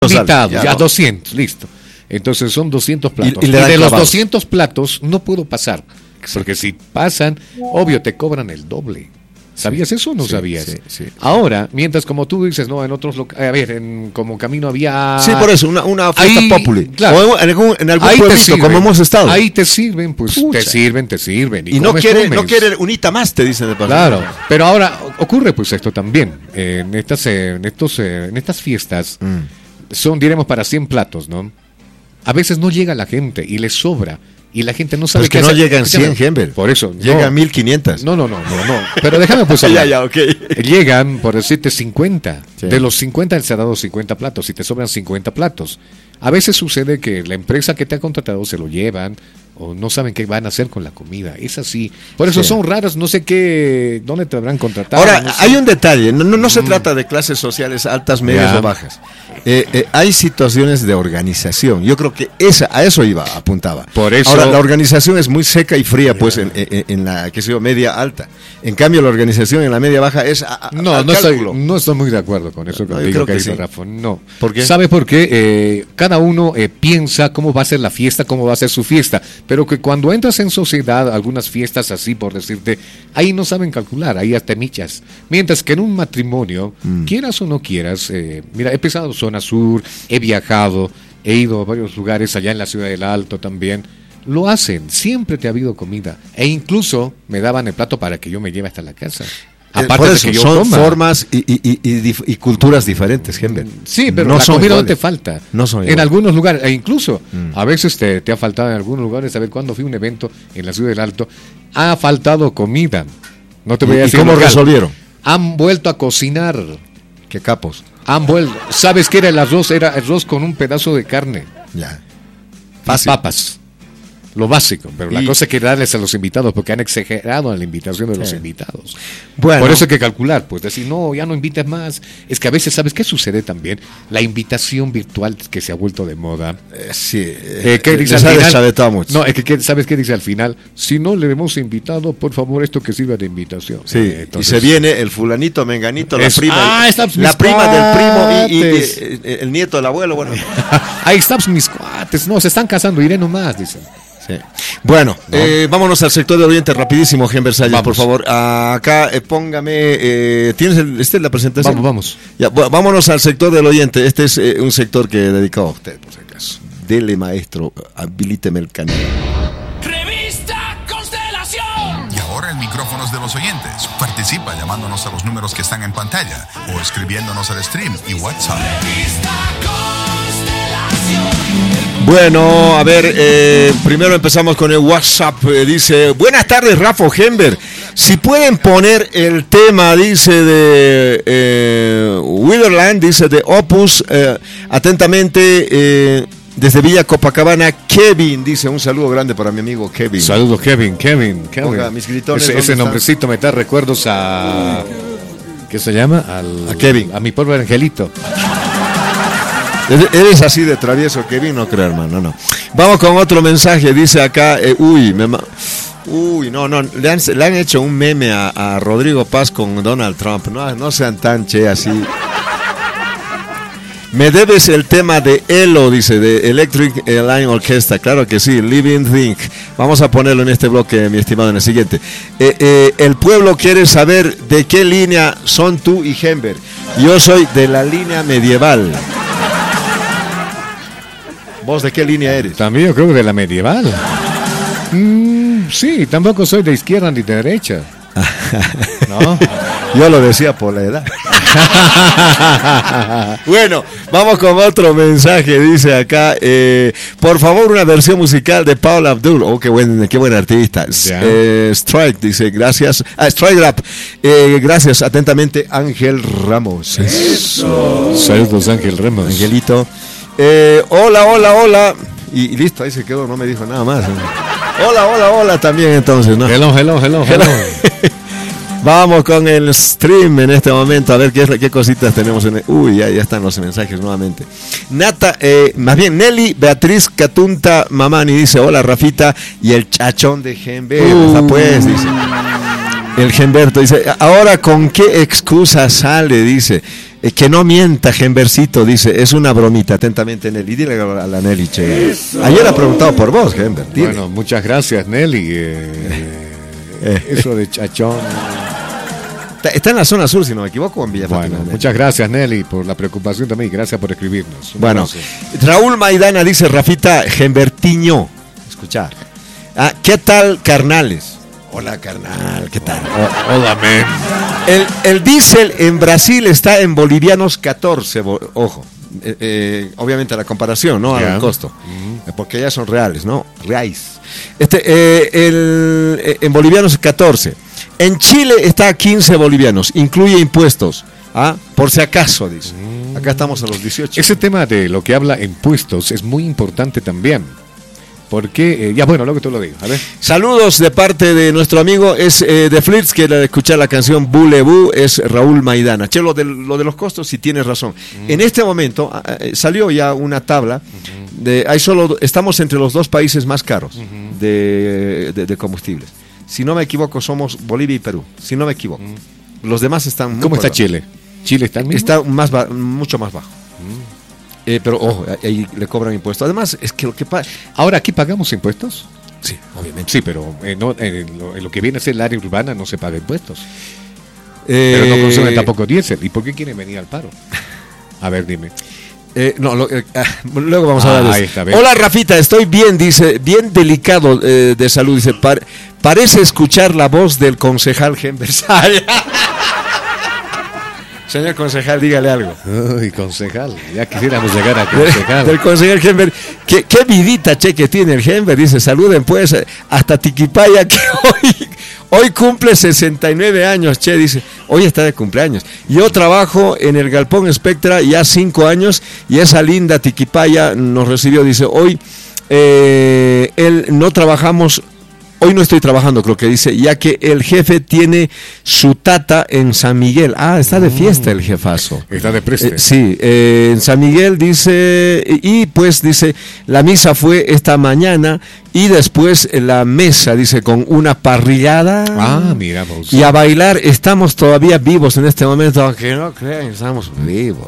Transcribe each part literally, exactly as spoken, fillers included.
invitados, ya, ya doscientos, listo. Entonces son doscientos platos. Y, y, y de clavados. Los doscientos platos no puedo pasar. Porque si pasan, obvio, te cobran el doble. ¿Sabías eso o no sí, sabías? Sí, sí. Ahora, mientras como tú dices, no, en otros locales, a ver, en como camino había... Sí, por eso, una, una fiesta ahí, populi. Claro, o en algún, en algún pueblito, como hemos estado. Ahí te sirven, pues, Pucha. te sirven, te sirven. Y, y no quiere no quiere unita más, te dicen de paso. Claro, pero ahora ocurre pues esto también. Eh, en, estas, eh, en, estos, eh, en estas fiestas, mm. son, diremos, para cien platos, ¿no? A veces no llega la gente y les sobra. Y la gente no sabe que qué no hacer. llegan cien, Hember. Por eso. Llegan no. mil quinientos. No, no, no, no, no. Pero déjame pues hablar. ya, ya, okay. Llegan, por decirte, cincuenta. Sí. De los cincuenta, él se ha dado cincuenta platos y te sobran cincuenta platos. A veces sucede que la empresa que te ha contratado se lo llevan o no saben qué van a hacer con la comida. Es así. Por eso sí. son raros, no sé qué, dónde te habrán contratado. Ahora, no sé. hay un detalle, no, no, no se mm. trata de clases sociales altas, medias ya. o bajas. Eh, eh, hay situaciones de organización. Yo creo que esa a eso iba, apuntaba. Por eso. Ahora, la organización es muy seca y fría, pues, en, en, en la, qué sé yo, media alta. En cambio, la organización en la media baja es a, a, no, no estoy, no estoy muy de acuerdo con eso que no, digo, que dice sí. Rafa. No. ¿Por qué? ¿Sabe por qué? Eh, cada uno eh, piensa cómo va a ser la fiesta, cómo va a ser su fiesta, pero que cuando entras en sociedad, algunas fiestas así, por decirte, ahí no saben calcular, ahí hasta michas. Mientras que en un matrimonio, mm. quieras o no quieras, eh, mira, he pisado zona sur, he viajado, he ido a varios lugares allá en la Ciudad del Alto también. Lo hacen, siempre te ha habido comida. E incluso me daban el plato para que yo me lleve hasta la casa. Aparte de eso, que yo son coma. formas y, y, y, y, y culturas diferentes, Hember. Sí, pero no la comida iguales. no te falta. No son en iguales. algunos lugares, e incluso mm. a veces te, te ha faltado en algunos lugares. A ver, cuando fui a un evento en la Ciudad del Alto, ha faltado comida. No te voy a decir. ¿Y cómo local. resolvieron? Han vuelto a cocinar. Qué capos. Han vuelto. ¿Sabes qué era el arroz? Era arroz con un pedazo de carne. Ya. Fácil. Y papas. Lo básico, pero y... la cosa es que darles a los invitados, porque han exagerado en la invitación de sí. los invitados. Bueno. Por eso hay que calcular, pues decir, no, ya no invites más. Es que a veces, ¿sabes qué sucede también? La invitación virtual que se ha vuelto de moda. Eh, sí, eh, ¿qué dice al final? Mucho. No, es que ¿sabes qué dice al final? Si no le hemos invitado, por favor, esto que sirva de invitación. Sí, eh, entonces, y se viene el fulanito, menganito, es, la prima, ah, está, la prima del primo y, y, y, y el nieto del abuelo, bueno. Ahí están mis cuates, no, se están casando, iré nomás, dicen. Sí. Bueno, no. eh, vámonos al sector del Oriente rapidísimo, Hember Salles, por favor. Acá eh, póngame, eh, ¿tienes el, este, la presentación? Vamos, vamos. Ya, bueno, vámonos al sector del Oriente. Este es eh, un sector que he dedicado a usted, por si acaso. Dele, maestro, habilíteme el canal. Revista Constelación. Y ahora el micrófono es de los oyentes. Participa llamándonos a los números que están en pantalla o escribiéndonos al stream y WhatsApp. Revista Constelación. Bueno, a ver, eh, primero empezamos con el WhatsApp. Eh, dice, buenas tardes, Rafa Hember. Si pueden poner el tema, dice, de eh, Witherland, dice, de Opus, eh, atentamente, eh, desde Villa Copacabana, Kevin, dice, un saludo grande para mi amigo Kevin. Saludos, Kevin, Kevin, Kevin. Ponga, mis gritones, ese ese nombrecito me da recuerdos a... ¿Qué se llama? Al, a Kevin. A mi pobre angelito. Eres así de travieso, Kevin, no creo, hermano, no. Vamos con otro mensaje, dice acá, eh, uy, me ma- uy, no, no, le han, le han hecho un meme a, a Rodrigo Paz con Donald Trump, no, no sean tan che así. Me debes el tema de Elo, dice, de Electric Line Orchestra, claro que sí, Living Thing. Vamos a ponerlo en este bloque, mi estimado, en el siguiente. Eh, eh, el pueblo quiere saber de qué línea son tú y Hember. Yo soy de la línea medieval. ¿Vos de qué línea eres? También yo creo que de la medieval. Mm, sí, tampoco soy de izquierda ni de derecha. ¿No? Yo lo decía por la edad. Bueno, vamos con otro mensaje. Dice acá, eh, por favor, una versión musical de Paula Abdul. Oh, qué buen, qué buen artista. Eh, Strike, dice, gracias. Ah, Strike Rap. Eh, gracias, atentamente, Ángel Ramos. Eso. Saludos, Ángel Ramos. Angelito. Eh, hola, hola, hola. Y, y listo, ahí se quedó, no me dijo nada más. Hola, hola, hola también entonces, ¿no? Hello, hello, hello, hello. Vamos con el stream en este momento, a ver qué, qué cositas tenemos en el... Uy, ya, ya están los mensajes nuevamente. Nata, eh, más bien Nelly Beatriz Catunta Mamani dice, hola Rafita, y el chachón de Hember, uh. pues, dice. El Hemberto dice, ahora con qué excusa sale, dice. Eh, que no mienta, Gembercito, dice, es una bromita, atentamente Nelly. Dile a la Nelly, che. Ayer ha preguntado por vos, Gember. Dile. Bueno, muchas gracias, Nelly. Eh, eh, eso de chachón. Está, está en la zona sur, si no me equivoco, en Villa Bueno, Fátima, Nelly. muchas gracias, Nelly, por la preocupación también. Gracias por escribirnos. Un Bueno, abrazo. Raúl Maidana dice, Rafita, Gembertiño. Escuchar. Ah, ¿qué tal, carnales? Hola, carnal, ¿qué tal? Oh, hola, man. El, el diésel en Brasil está en bolivianos catorce, bo- ojo, eh, eh, obviamente la comparación, ¿no? Ya. Al costo, eh, porque ya son reales, ¿no? Reais. Este, eh, el, eh, en bolivianos catorce. En Chile está a quince bolivianos, incluye impuestos, ¿ah? Por si acaso, dice. Acá estamos a los dieciocho. Ese tema de lo que habla impuestos es muy importante también. Porque, eh, ya bueno, luego te lo digo. A ver. Saludos de parte de nuestro amigo, es eh, de Flitz, que de escuchar la canción Bulebu, es Raúl Maidana. Che, lo de, lo de los costos, sí tienes razón. Mm. En este momento eh, salió ya una tabla, mm-hmm. de, hay solo, estamos entre los dos países más caros mm-hmm. de, de, de combustibles. Si no me equivoco, somos Bolivia y Perú, si no me equivoco. Mm. Los demás están... ¿Cómo está Chile? ¿Chile está el mismo? Está más ba- mucho más bajo. Mm. Eh, pero ojo, ahí le cobran impuestos. Además, es que lo que pasa... Ahora, ¿aquí pagamos impuestos? Sí, obviamente. Sí, pero eh, no, en, lo, en lo que viene a ser el área urbana no se paga impuestos. Eh, Pero no consumen tampoco diésel. ¿Y por qué quieren venir al paro? A ver, dime. Eh, no, lo, eh, ah, luego vamos a Ah, hablar ahí de está, eso. ¿ves? Hola, Rafita, estoy bien, dice, bien delicado eh, de salud, dice, par- parece escuchar la voz del concejal Gembersaya. Señor concejal, dígale algo. Uy, concejal. Ya quisiéramos llegar a Del, concejal. del concejal Gember. ¿Qué, qué vidita, che, que tiene el Gember. Dice, saluden pues hasta Tiquipaya, que hoy, hoy cumple sesenta y nueve años, che, dice, hoy está de cumpleaños. Yo trabajo en el Galpón Spectra ya cinco años y esa linda Tiquipaya nos recibió, dice, hoy eh, él no trabajamos. Hoy no estoy trabajando, creo que dice, ya que el jefe tiene su tata en San Miguel. Ah, está de fiesta el jefazo. Está de preste. Eh, sí, eh, en San Miguel dice, y pues dice, la misa fue esta mañana y después la mesa, dice, con una parrillada. Ah, mira, vos. Y a bailar, estamos todavía vivos en este momento, aunque no crean, estamos vivos.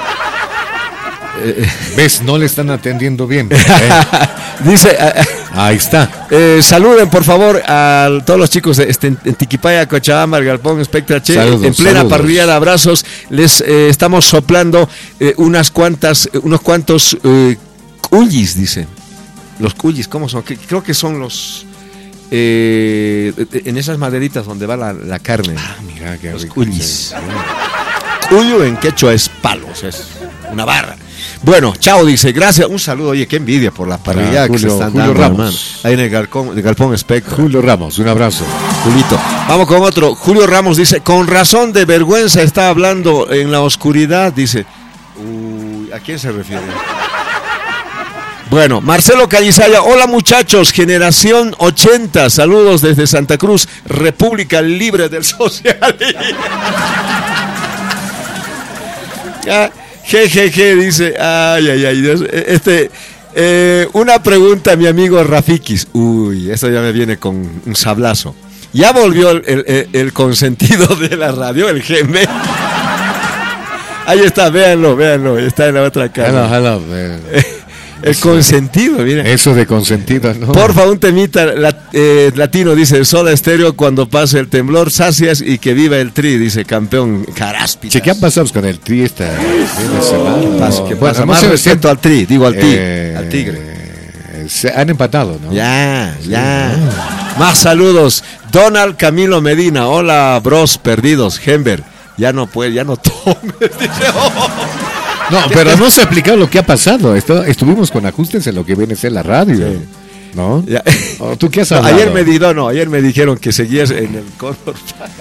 ¿Ves? No le están atendiendo bien. Eh, Dice, eh, ahí está. eh, saluden por favor a todos los chicos de este, en Tiquipaya, Cochabamba, el Galpón Spectra, che, Saludos, en plena saludos. parrilla de abrazos. Les eh, estamos soplando eh, unas cuantas, eh, unos cuantos eh, cuyis, dice. Los cuyis, ¿cómo son? Que- Creo que son los eh, en esas maderitas donde va la, la carne. Ah, mira, qué Los rico. cuyis. Cuyo en quechua es palos, es una barra. Bueno, chao, dice, gracias, un saludo, oye, qué envidia por la parrilla que se Julio- están Julio dando, Ramos. hermano. Ahí en el Galpón, el Galpón Spectra. Julio Ramos, un abrazo. Julito. Vamos con otro. Julio Ramos dice, con razón de vergüenza está hablando en la oscuridad, dice. Uy, ¿a quién se refiere? Bueno, Marcelo Calizaya, hola muchachos, generación ochenta, saludos desde Santa Cruz, República Libre del Socialismo. Ya, jejeje, dice, ay, ay, ay, Dios, este, eh, una pregunta, mi amigo Rafikis, uy, eso ya me viene con un sablazo, ya volvió el, el- el consentido de la radio, el Geme, ahí está, véanlo, véanlo, está en la otra cara, Hello, hello. eh, el consentido, mira. Eso de consentido, ¿no? Porfa, un temita la- eh, latino, dice Soda Estéreo cuando pase el temblor, sacias y que viva el Tri, dice campeón Caráspitas. Che, ¿qué ha pasado con el Tri esta fin de semana? Pasa, ¿qué Bueno, pasa? no Más sé, respeto al Tri, digo al Tigre, eh, al Tigre. eh, Se han empatado, ¿no? Ya, ya. Más saludos. Donald Camilo Medina, hola bros perdidos, Gember. Ya no puede, ya no tomes, dice. Oh. No, pero no se ha explicado lo que ha pasado. Esto- estuvimos con ajustes en lo que viene a ser la radio. Sí. ¿No? Ya. Oh, ¿tú qué has No, hablado? ayer me di- no, no, ayer me dijeron que seguías en el Cóndor.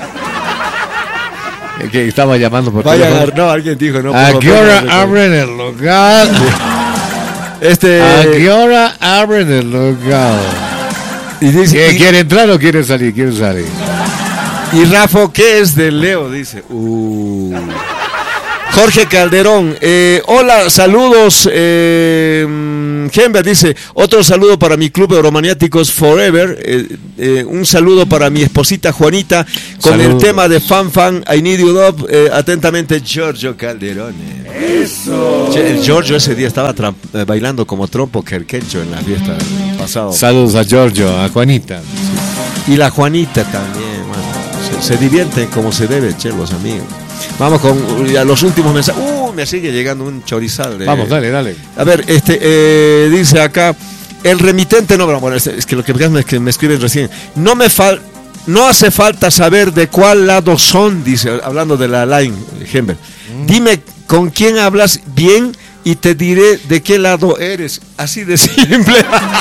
Eh, Que estaba llamando por Vayan teléfono. a, no, alguien dijo, no. ¿A por qué favor, hora no, abren el local? Este. ¿A qué hora abren el local? Y dice, ¿Quiere, y- quiere entrar o quiere salir? Quiere salir. Y Rafa, ¿qué es de Leo? Dice. Uh. Jorge Calderón, eh, hola, saludos. eh, mm, Hember dice, otro saludo para mi club Euromaniáticos Forever, eh, eh, un saludo para mi esposita Juanita con Saludos. el tema de Fan Fan, I Need You Love, eh, atentamente Giorgio Calderone. Eso. El Giorgio ese día estaba tra- eh, bailando como trompo querquencho en la fiesta del pasado. Saludos a Giorgio, a Juanita. Y la Juanita también, bueno, se, se divierten como se debe, che, los amigos. Vamos con uh, los últimos mensajes. Uh, me sigue llegando un chorizal. de- Vamos, dale, dale. A ver, este eh, dice acá, el remitente, no, bueno, es, es que lo que me, es que me escriben recién, no me fal, no hace falta saber de cuál lado son, dice, hablando de la line, Hember. Mm. Dime con quién hablas bien y te diré de qué lado eres, así de simple.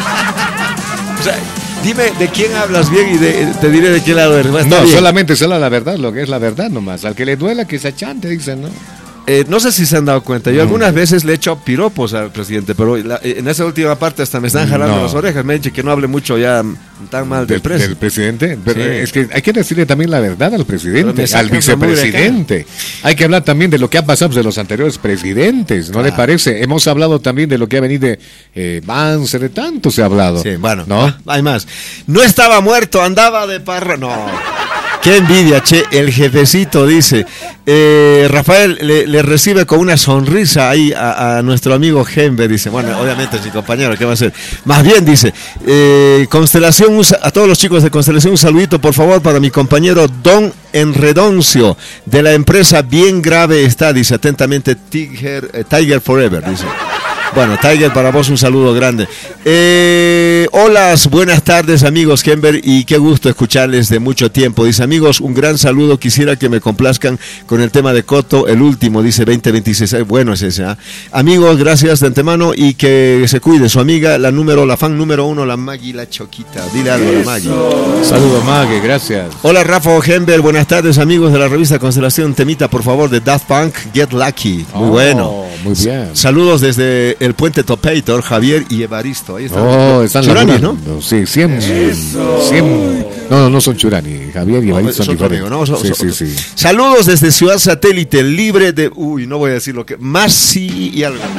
O sea, dime de quién hablas bien y de, te diré de qué lado eres. Está No, bien. solamente solo la verdad, lo que es la verdad nomás. Al que le duela que se achante, dicen, ¿no? Eh, no sé si se han dado cuenta, yo No. algunas veces le he hecho piropos al presidente, pero la- en esa última parte hasta me están jalando No. las orejas, me han dicho que no hable mucho ya tan mal del Del, presidente. del presidente. Pero Sí. es que hay que decirle también la verdad al Pero presidente, me sacan al la mugre vicepresidente. Hay que hablar también de lo que ha pasado de los anteriores presidentes, ¿no Ah. le parece? Hemos hablado también de lo que ha venido de eh, Vance, de tanto se ha hablado. Sí, bueno, ¿no? ah, hay más. No estaba muerto, andaba de parra. No. Qué envidia, che. El jefecito dice. eh, Rafael le, le recibe con una sonrisa ahí a, a nuestro amigo Hember. Dice, bueno, obviamente es mi compañero, ¿qué va a hacer? Más bien dice, eh, Constelación, un sa- a todos los chicos de Constelación, un saludito por favor para mi compañero Don Enredoncio de la empresa Bien Grave Está. Dice, atentamente Tiger, eh, Tiger Forever. Dice. Bueno, Tiger, para vos un saludo grande. Eh, hola, buenas tardes amigos Hember y qué gusto escucharles de mucho tiempo. Dice, amigos, un gran saludo, quisiera que me complazcan con el tema de Coto, el último, dice veinte veintiséis. Eh, Bueno es ese, ¿ah? Amigos, gracias de antemano y que se cuide su amiga, la número, la fan número uno, la Maggie, la Choquita. Dile algo a la Maggie. Saludos, Mague, gracias. Hola, Rafa Hember, buenas tardes amigos de la revista Constelación. Temita, por favor, de Daft Punk, Get Lucky. Muy Oh, bueno. Muy bien. Saludos desde el puente Topeitor, Javier y Evaristo. Ahí están. Oh, están Churani, laburando. ¿no? Sí, cien. cien. No, no, no son Churani. Javier y No, Evaristo es son otro diferentes. amigo, ¿no? So- Sí, so- sí, sí. Saludos desde Ciudad Satélite, libre de. Uy, no voy a decir lo que. Más sí y algo.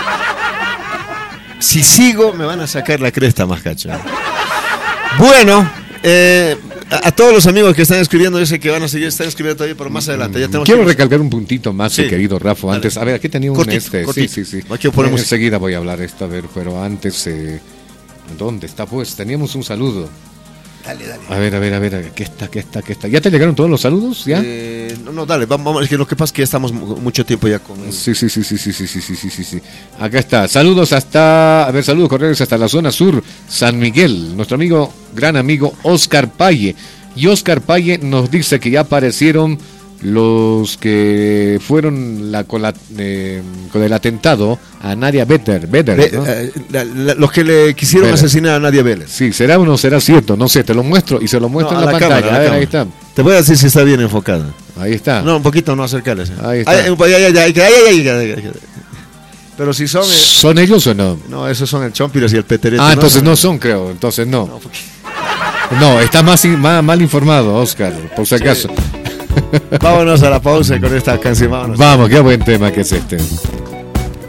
Si sigo, me van a sacar la cresta más cacho. Bueno, eh, a, a todos los amigos que están escribiendo, yo sé que van a seguir, están escribiendo todavía, pero más adelante. Ya tenemos Quiero que- recalcar un puntito más, Sí. querido Rafa. Dale. Antes, a ver, aquí tenía un Cortito, este. cortito. Sí, sí, sí. Aquí ponemos- Enseguida voy a hablar esto, a ver, pero antes, eh, ¿dónde está? Pues teníamos un saludo. Dale, dale. A ver, a ver, a ver, ¿qué está, qué está, qué está? ¿Ya te llegaron todos los saludos? ¿Ya? Eh, no, no, dale, vamos, vamos, es que lo que pasa es que ya estamos mu- mucho tiempo ya con. Sí, sí, sí, sí, sí, sí, sí, sí, sí, sí, sí. Acá está. Saludos hasta, a ver, saludos cordiales hasta la zona sur, San Miguel. Nuestro amigo, gran amigo Oscar Paye. Y Oscar Paye nos dice que ya aparecieron los que fueron la, con, la, eh, con el atentado a Nadia Better. Better, Ve- ¿no? eh, la- la- los que le quisieron Vélez. asesinar a Nadia Vélez. Sí, será o no será cierto, no sé, te lo muestro y se lo muestro No, en a la, la pantalla. cámara, a a la ver, ahí cámara. está. Te voy a decir si está bien enfocada. Ahí está. No, un poquito, no acercarles. Ahí está. Ay, un po- ay, ay, ay, ay, ay, ay, ay, ay. Pero si son. eh, ¿Son ellos o no? no, esos son el Chompiras y el Peterete. Ah, entonces no son, creo. Entonces no. No, porque- No, está más, in- más mal informado, Oscar, por si acaso. Vámonos a la pausa con esta canción. Vámonos. Vamos, qué buen tema que es este.